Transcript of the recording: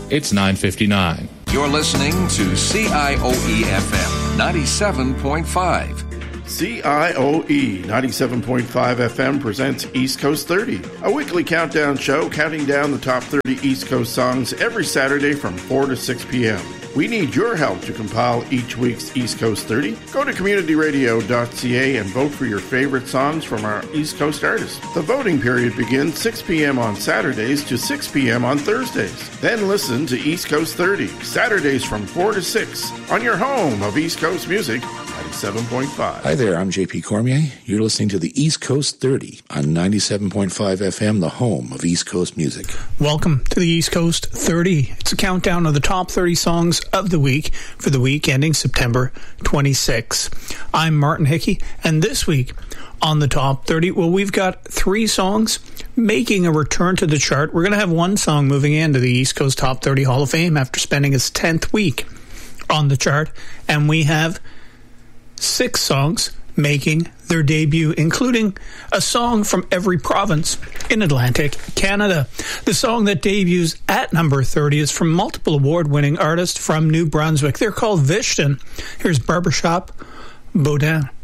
it's $9.59. You're listening to CIOE-FM 97.5. CIOE 97.5 FM presents East Coast 30, a weekly countdown show counting down the top 30 East Coast songs every Saturday from 4 to 6 p.m. We need your help to compile each week's East Coast 30. Go to communityradio.ca and vote for your favorite songs from our East Coast artists. The voting period begins 6 p.m. on Saturdays to 6 p.m. on Thursdays. Then listen to East Coast 30, Saturdays from 4 to 6, on your home of East Coast music, 97.5. Hi there, I'm JP Cormier. You're listening to the East Coast 30 on 97.5 FM, the home of East Coast music. Welcome to the East Coast 30. It's a countdown of the top 30 songs of the week for the week ending September 26. I'm Martin Hickey, and this week on the top 30, well, we've got 3 songs making a return to the chart. We're going to have 1 song moving into the East Coast Top 30 Hall of Fame after spending its 10th week on the chart, and we have 6 songs making their debut, including a song from every province in Atlantic Canada. The song that debuts at number 30 is from multiple award-winning artists from New Brunswick. They're called Vishton. Here's Barbershop Baudin.